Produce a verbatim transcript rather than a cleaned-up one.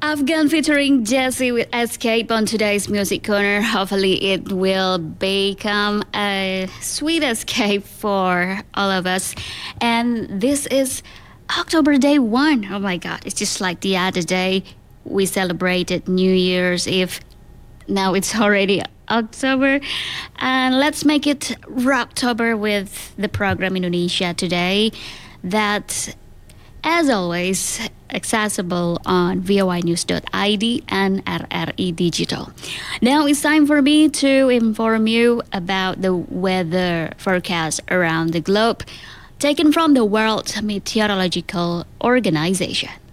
Afghan featuring Jesse with Escape on today's Music Corner. Hopefully it will become a sweet escape for all of us. And this is October day one. Oh my God, it's just like the other day we celebrated New Year's Eve. Now it's already October. And let's make it Rocktober with the program Indonesia Today that, as always, accessible on V O I news dot I D and R R I Digital. Now it's time for me to inform you about the weather forecast around the globe, taken from the World Meteorological Organization.